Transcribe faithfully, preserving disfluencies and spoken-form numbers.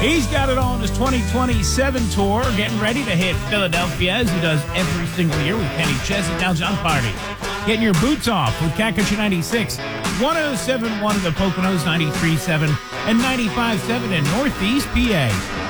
He's got it all on his twenty twenty-seven tour, getting ready to hit Philadelphia as he does every single year with Kenny Chesney. Now John Party, getting your boots off with Cat Country ninety-six, one oh seven point one in the Poconos, ninety-three point seven, and ninety-five point seven in Northeast P A.